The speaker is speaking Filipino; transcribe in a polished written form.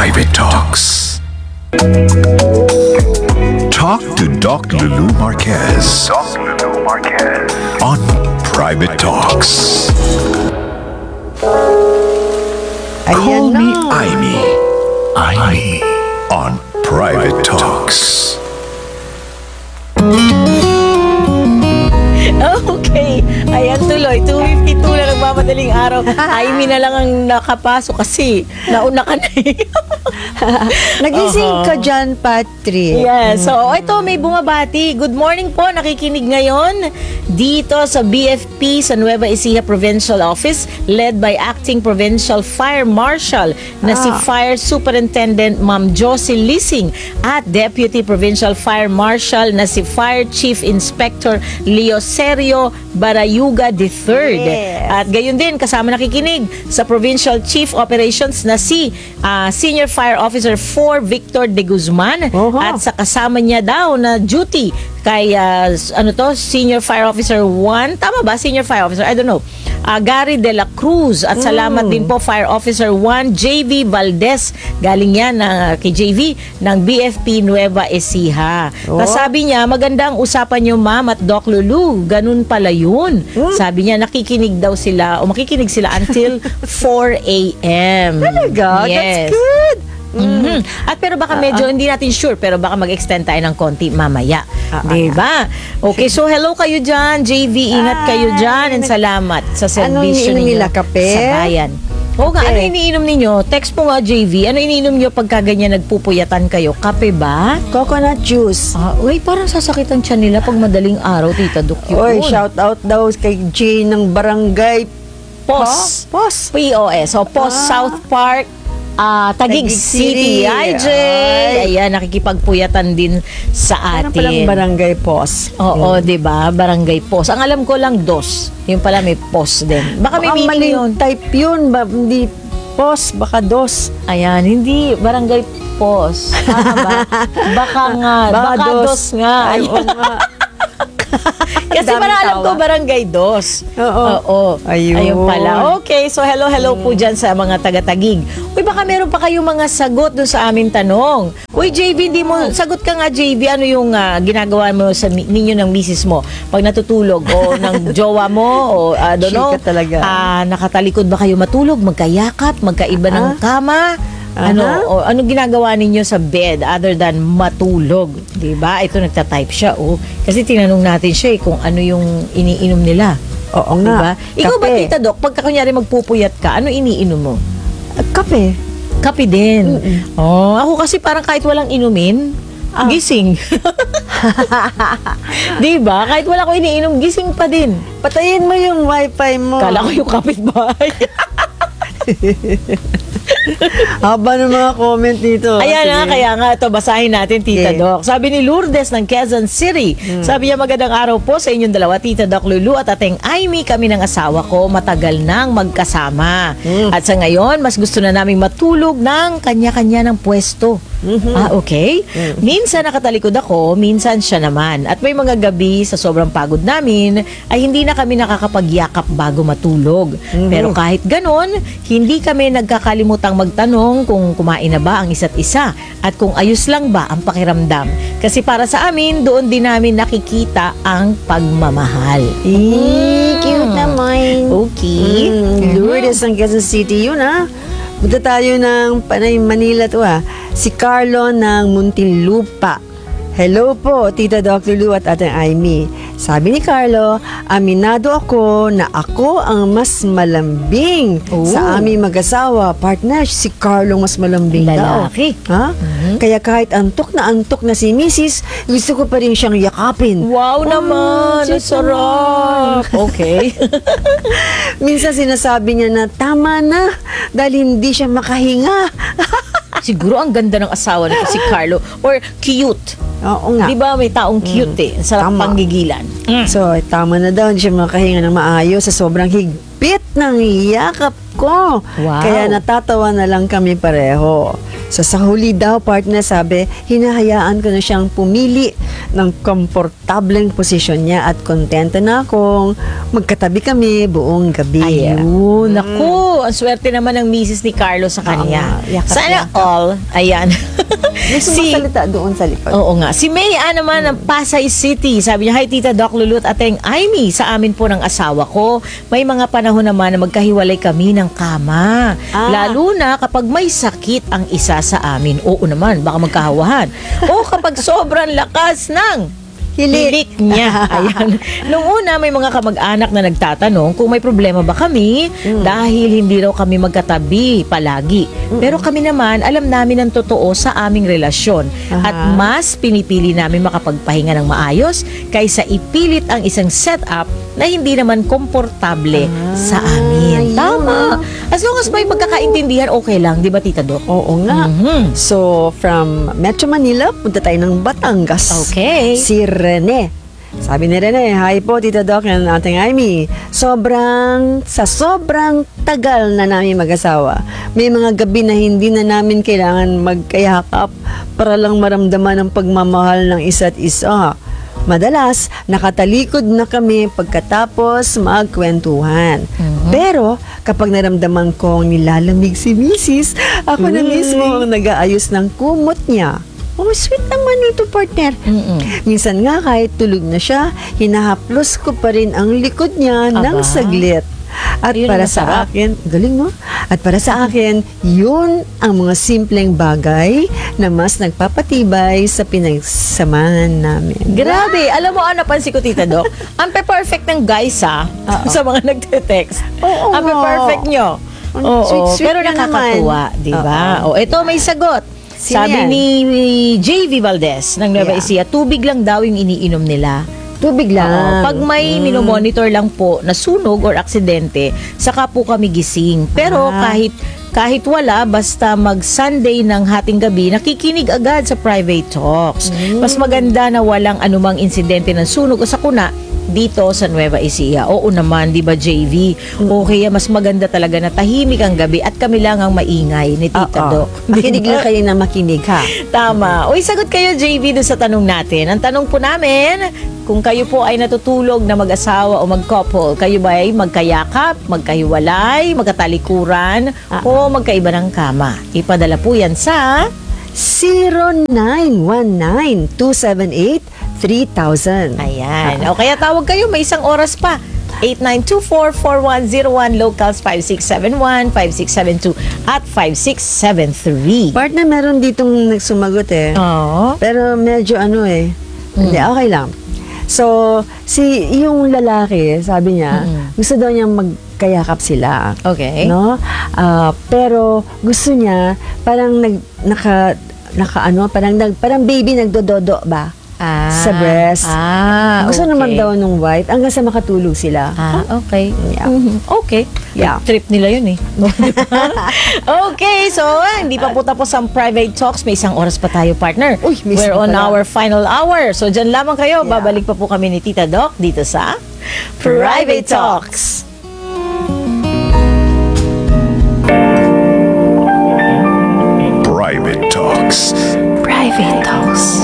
Private Talks. Talk to Doc Lulu Marquez. Doc Lulu Marquez. On Private Talks. Call me Amy. Amy. On Private Talks. Okay. Ayan tuloy. 2:52 na nagmamadaling araw. Amy na lang ang nakapasok kasi nauna ka na eh. Nagising ka dyan, Patrick. Yes. So, ito may bumabati. Good morning po. Nakikinig ngayon dito sa BFP sa Nueva Ecija Provincial Office led by Acting Provincial Fire Marshal na si Fire Superintendent Ma'am Josie Lising at Deputy Provincial Fire Marshal na si Fire Chief Inspector Leo Serio Barayuga III. Yes. At gayon din kasama nakikinig sa Provincial Chief Operations na si Senior Fire Officer 4 Victor de Guzman at sa kasama niya daw na duty kay Senior Fire Officer 1, tama ba? Senior Fire Officer, I don't know. Gary de la Cruz at salamat din po Fire Officer 1 JV Valdez, galing yan kay JV ng BFP Nueva Ecija. Sabi niya magandang usapan niyo ma'am at Doc Lulu, ganun pala yun. Sabi niya nakikinig daw sila o makikinig sila until 4 a.m. Talaga? Yes. That's good. At pero baka medyo hindi natin sure, pero baka mag-extend tayo ng konti mamaya. Diba? Okay, so hello kayo dyan, JV, ingat kayo dyan, and salamat sa servisyo iniinom ninyo nila, kape? sa bayan. O nga, ano iniinom ninyo? Text po nga, JV, ano iniinom nyo pagka ganyan nagpupuyatan kayo? Kape ba? Coconut juice. Uy, parang sasakit ang tiyan nila pag madaling araw, Tita Duc yun. Oy, shout out daw kay Jane ng Barangay POS. POS. POS. So, POS South Park, Taguig City. Ay, Jay. Ayan, nakikipagpuyatan din sa Ano palang atin. Barangay POS? Oo, di ba? Barangay POS. Ang alam ko lang DOS. Yung pala may POS din. Baka may meaning maling yun. type yun. Hindi POS, baka DOS. Ayan, hindi. Barangay POS. Tama ba? Baka nga. Baka DOS nga. Ay, oo nga. Kasi Daming para alam tawa. ko barangay DOS. Oo. Ayun pala. Okay, so hello po dyan sa mga taga-Tagig. Uy, baka meron pa kayong mga sagot dun sa aming tanong. Uy, JV, hindi mo, sagot ka nga, JV, ano yung ginagawa mo sa ninyo ng misis mo pag natutulog? O ng jowa mo? O don't know? Chika talaga. Nakatalikod ba kayo matulog? Magkayakap? Magkaiba ng kama? Anong ginagawa ninyo sa bed other than matulog? Diba? Ito nagta-type siya. Kasi tinanong natin siya kung ano yung iniinom nila. Oo nga. Diba? Ikaw ba, Tita Doc, pagka kunyari magpupuyat ka, ano iniinom mo? Kape. Kape din. Ako kasi parang kahit walang inumin, gising. Diba? Kahit wala ko iniinom, gising pa din. Patayin mo yung wifi mo. Kala ko yung kapitbahay. Haba ng mga comment dito. Ayan Sige. kaya nga ito, basahin natin, Tita Okay. Doc. Sabi ni Lourdes ng Quezon City, sabi niya magandang araw po sa inyong dalawa, Tita Doc Lulu at Ateng Amy, kami ng asawa ko, matagal nang magkasama. At sa ngayon, mas gusto na naming matulog ng kanya-kanya ng pwesto. Okay. Minsan nakatalikod ako, minsan siya naman. At may mga gabi sa sobrang pagod namin, ay hindi na kami nakakapagyakap bago matulog. Pero kahit ganon, hindi kami nagkakalimutang magtanong kung kumain na ba ang isa't isa at kung ayos lang ba ang pakiramdam. Kasi para sa amin, doon din namin nakikita ang pagmamahal. Cute naman. Okay. Lourdes ng Quezon City, yun Punta tayo ng Panay, Manila to Si Carlo ng Muntinlupa. Hello po, Tita Dr. Lu at Ate Amy. Sabi ni Carlo, aminado ako na ako ang mas malambing sa aming mag-asawa. Partner, si Carlo mas malambing Lalaki. daw. Kaya kahit antok na si Mrs., gusto ko pa rin siyang yakapin. Wow naman! Ang sarap! Okay. Minsan sinasabi niya na tama na dahil hindi siya makahinga. Siguro ang ganda ng asawa nito si Carlo. Or cute. Oo nga. Di ba may taong cute Ang sarap Tama. panggigilan. So, tama na daw, hindi siya makahinga ng maayos sa sobrang higpit ng yakap ko. Wow. Kaya natatawa na lang kami pareho. So sa huli daw, partner, sabi, hinahayaan ko na siyang pumili ng komportableng posisyon niya at kontento na akong magkatabi kami buong gabi. Ayun, naku, ang swerte naman ng misis ni Carlo sa kanya. Oo nga, yakap, Sana yakap. all, ayan. May sumasalita doon sa likod. Oo nga. Si May Ann naman ng Pasay City. Sabi niya, hi Tita Doc Lulu at Ateng Aimee. Sa amin po ng asawa ko, may mga panahon naman na magkahiwalay kami ng kama. Lalo na kapag may sakit ang isa sa amin. Oo naman, baka magkahawahan. O kapag sobrang lakas ng hilik niya. Ayan. Nung una, may mga kamag-anak na nagtatanong kung may problema ba kami dahil hindi raw kami magkatabi palagi. Pero kami naman, alam namin ang totoo sa aming relasyon. At mas pinipili namin makapagpahinga ng maayos kaysa ipilit ang isang setup na hindi naman komportable sa amin. Ayun. Tama. As long as may pagkakaintindihan, okay lang. Di ba, Tita Doc? Oo nga. Mhm. So, from Metro Manila, punta tayo ng Batangas. Okay. Si Rene. Sabi ni Rene, hi po Tita Doc and Ating Aimee. Sa sobrang tagal na namin mag-asawa, may mga gabi na hindi na namin kailangan magkayakap para lang maramdaman ang pagmamahal ng isa't isa. Madalas, nakatalikod na kami pagkatapos magkwentuhan. Pero, kapag naramdaman kong nilalamig si Mrs., ako na mismo ang nag-aayos ng kumot niya. Oh, sweet naman ito, partner. Minsan nga kahit tulog na siya, hinahaplos ko pa rin ang likod niya ng Aba. saglit. At Yun para masarap. sa akin, galing mo? At para sa akin, yun ang mga simpleng bagay na mas nagpapatibay sa pinagsamahan namin. Grabe, alam mo, napansin ko, Tita Doc, ang perfect ng guys, sa mga nagte-text. Oo Ang nga. perfect nyo. Ang Oo, sweet-sweet pero na nakakatuwa, naman. di ba? O, ito may sagot. Sino Sabi yan? ni JV Valdez ng Nueva Ecija, tubig lang daw yung iniinom nila. Tubig lang. Oo. Pag may minomonitor lang po na sunog or aksidente, saka po kami gising. Pero kahit wala, basta mag-Sunday ng hating gabi, nakikinig agad sa private talks. Mas maganda na walang anumang insidente ng sunog o sakuna dito sa Nueva Ecija. Oo naman, di ba, JV? O kaya mas maganda talaga na tahimik ang gabi at kami lang ang maingay ni Tita Doc. Makinig lang kayo na makinig, ha? Tama. Uy, sagot kayo, JV, doon sa tanong natin. Ang tanong po namin, kung kayo po ay natutulog na mag-asawa o mag-couple, kayo ba ay magkayakap, magkahiwalay, magkatalikuran, o magkaiba ng kama? Ipadala po yan sa 0919-278-3000. Ayan. O kaya tawag kayo, may isang oras pa. 8924-4101, locals 5671, 5672, at 5673. Partner, meron ditong nagsumagot eh. Oo. Pero medyo hindi, okay lang. So, yung lalaki, sabi niya, gusto daw niya magkayakap sila. Okay. No? Pero gusto niya, parang parang baby nagdododo ba? Sa breast. Gusto naman daw nung white hanggang sa makatulog sila. Okay. Yeah. Okay. Yeah. Trip nila yun eh. Okay, so hindi pa po tapos ang private talks. May isang oras pa tayo, partner. Uy, mismo We're on pala. our final hour. So dyan lamang kayo. Yeah. Babalik pa po kami ni Tita Doc dito sa Private Talks. Private Talks. Private Talks.